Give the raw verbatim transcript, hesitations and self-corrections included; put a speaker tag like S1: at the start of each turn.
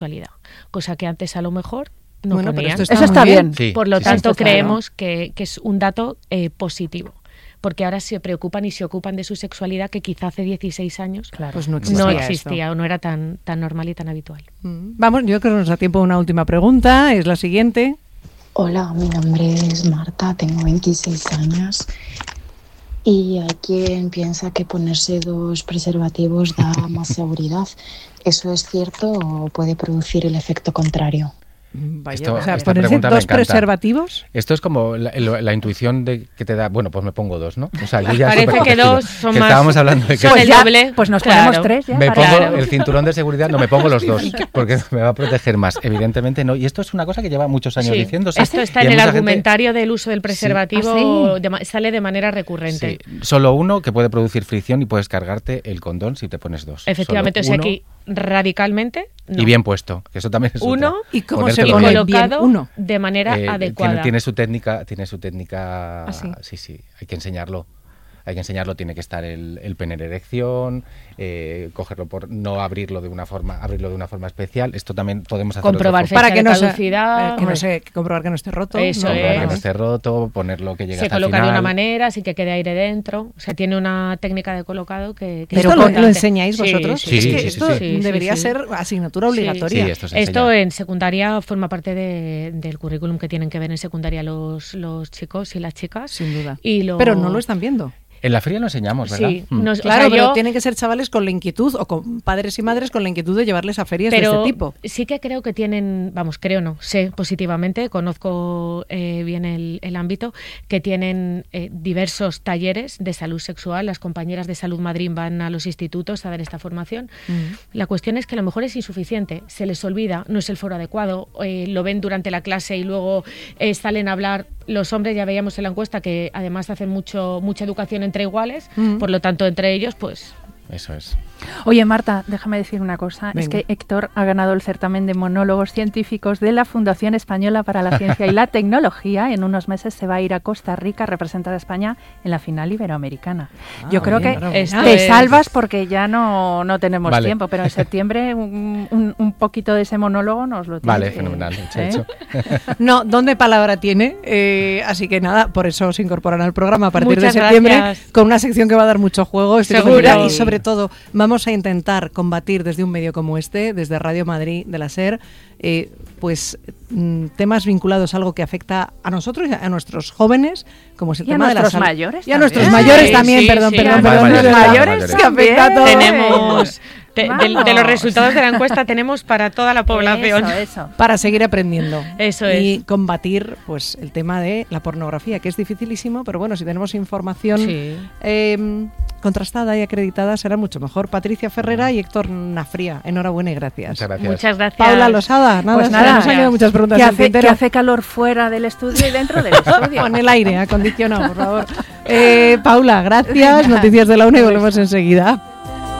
S1: sexualidad, cosa que antes a lo mejor no
S2: bueno,
S1: ponían.
S2: Pero esto está
S3: Eso está bien.
S2: bien.
S3: Sí,
S1: Por lo
S3: sí,
S1: tanto,
S3: sí,
S1: creemos que, que es un dato eh, positivo, porque ahora se preocupan y se ocupan de su sexualidad que quizá hace dieciséis años
S3: Claro.
S2: Pues no existía,
S1: no
S2: esto.
S1: existía o no era tan, tan normal y tan habitual.
S2: Mm. Vamos, yo creo que nos da tiempo a una última pregunta, es la siguiente.
S4: Hola, mi nombre es Marta, tengo veintiséis años y hay quien piensa que ponerse dos preservativos da más seguridad. ¿Eso es cierto o puede producir el efecto contrario?
S2: Vaya,
S5: Esto-
S2: o sea,
S5: esta
S2: ponerse
S5: pregunta me
S2: dos
S5: encanta.
S2: preservativos.
S5: Esto es como la, la- la intuición de que te da, bueno, pues me pongo dos, ¿no? O sea, yo ya
S1: Parece
S5: súper
S1: que
S5: protegido.
S1: dos son
S5: Que
S1: más-
S5: estábamos hablando de que
S1: son el
S3: ya,
S1: doble.
S3: pues nos
S1: Claro.
S3: ponemos tres ya.
S5: me
S3: para-
S5: pongo
S1: Claro.
S5: el cinturón de seguridad, no me pongo los dos, porque me va a proteger más. Evidentemente no. Y esto es una cosa que lleva muchos años
S1: Sí.
S5: diciéndose.
S1: Esto está
S5: Y
S1: en
S5: hay
S1: el
S5: mucha gente-
S1: argumentario del uso del preservativo,
S3: ¿Ah, sí?
S1: de ma- sale de manera recurrente.
S5: Sí, solo uno que puede producir fricción y puedes cargarte el condón si te pones dos.
S1: Efectivamente,
S5: Solo
S1: o sea,
S5: uno
S1: aquí radicalmente no.
S5: y bien puesto, que eso también es
S1: Uno
S5: otra.
S2: ¿Y cómo
S5: Ponértelo
S2: se
S1: y
S2: pone
S5: bien.
S2: bien
S1: colocado
S2: uno?
S1: de manera
S5: Eh,
S1: adecuada.
S5: Tiene, tiene su técnica, tiene su técnica.
S2: ¿Ah, sí?
S5: sí, sí, hay que enseñarlo. Hay que enseñarlo, tiene que estar el, el pene en erección, eh, cogerlo por no abrirlo de una forma, abrirlo de una forma especial. Esto también podemos hacerlo.
S1: Comprobar
S5: otra forma.
S1: fecha
S2: Para que
S1: de
S2: no se,
S1: caducidad.
S2: eh, que no se que comprobar que no esté roto.
S1: Eso
S2: ¿no?
S5: Comprobar
S1: es.
S5: que no esté roto, ponerlo que llegue
S1: Se
S5: hasta el
S1: coloca de
S5: final.
S1: una manera sin que quede aire dentro. O sea, tiene una técnica de colocado que, que
S2: ¿Esto
S1: es
S2: lo,
S1: importante.
S2: lo enseñáis
S1: Sí,
S2: vosotros?
S5: sí,
S2: es que
S5: sí, sí,
S2: esto
S5: sí.
S2: debería
S1: Sí, sí.
S2: ser asignatura
S1: Sí.
S2: obligatoria.
S5: Sí, esto se
S1: Esto
S5: enseña.
S1: en secundaria forma parte de- del currículum que tienen que ver en secundaria los, los chicos y las chicas.
S2: Sin duda.
S1: Y lo-
S2: Pero no lo están viendo.
S5: En la feria lo enseñamos, ¿verdad?
S1: Sí,
S5: Mm.
S1: nos- o
S2: Claro,
S1: sea,
S2: pero
S1: yo-
S2: tienen que ser chavales con la inquietud o con padres y madres con la inquietud de llevarles a ferias de
S1: pero
S2: este tipo.
S1: sí que creo que tienen, vamos, creo no, sé positivamente, conozco eh, bien el, el ámbito, que tienen eh, diversos talleres de salud sexual. Las compañeras de Salud Madrid van a los institutos a dar esta formación.
S2: Mm.
S1: La cuestión es que a lo mejor es insuficiente, se les olvida, no es el foro adecuado, eh, lo ven durante la clase y luego eh, salen a hablar. Los hombres, ya veíamos en la encuesta, que además hacen mucho mucha educación entre iguales,
S2: Mm.
S1: por lo tanto, entre ellos, pues...
S5: Eso es.
S3: Oye, Marta, déjame decir una cosa. Es
S2: Venga.
S3: que Héctor ha ganado el certamen de monólogos científicos de la Fundación Española para la Ciencia y la Tecnología. En unos meses se va a ir a Costa Rica a representar a España en la final iberoamericana.
S2: Ah,
S3: Yo creo
S2: bien,
S3: que
S2: enhorabuena.
S1: esto
S3: te
S1: es-
S3: salvas porque ya no, no tenemos
S5: Vale.
S3: tiempo, pero en septiembre un, un- un poquito de ese monólogo nos lo tienes
S5: Vale,
S3: que-
S5: fenomenal. Hecho,
S3: ¿eh?
S5: hecho.
S2: No, ¿dónde palabra tiene? Eh, así que nada, por eso se incorporan al programa a partir
S1: Muchas
S2: de septiembre
S1: gracias.
S2: con una sección que va a dar mucho juego. Estoy
S1: Seguro.
S2: convencida. Y sobre todo vamos a intentar combatir desde un medio como este, desde Radio Madrid de la SER, eh, pues mm, temas vinculados a algo que afecta a nosotros y a nuestros jóvenes, como es el
S3: Y a
S2: tema de la
S3: nuestros
S2: salud.
S3: mayores
S2: Y a
S3: también.
S2: nuestros
S3: Sí,
S2: mayores también,
S1: sí,
S2: perdón,
S1: sí.
S2: perdón,
S5: Vale,
S2: perdón.
S5: mayores,
S2: es verdad.
S5: mayores
S2: Que afecta a todos.
S1: Tenemos... de, de- de los
S3: Vamos.
S1: resultados de la encuesta tenemos para toda la población.
S3: Eso, eso.
S2: Para seguir aprendiendo.
S1: Eso
S2: y
S1: es.
S2: combatir pues el tema de la pornografía, que es dificilísimo, pero bueno, si tenemos información
S1: Sí.
S2: eh, contrastada y acreditada será mucho mejor. Patricia Ferrera y Héctor Nafría, enhorabuena y gracias.
S5: Muchas gracias.
S1: Muchas gracias.
S2: Paula Losada, nada,
S3: Pues
S2: se
S3: nada,
S2: nos han quedado muchas preguntas
S3: Que
S2: en el
S3: hace,
S2: tintero.
S3: que hace calor fuera del estudio y dentro del estudio.
S2: Con el aire acondicionado, por favor. Eh, Paula, gracias.
S3: Venga.
S2: Noticias de la U N E y volvemos enseguida.